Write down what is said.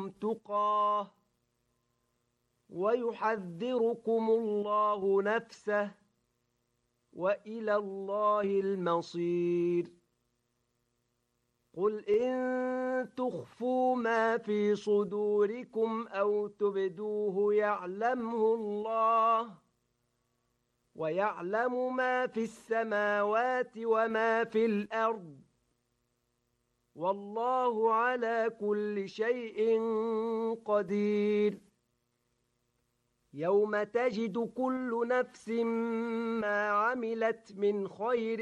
منكم تقاه ويحذركم الله نفسه وإلى الله المصير قل إن تخفوا ما في صدوركم أو تبدوه يعلمه الله ويعلم ما في السماوات وما في الأرض والله على كل شيء قدير يوم تجد كل نفس ما عملت من خير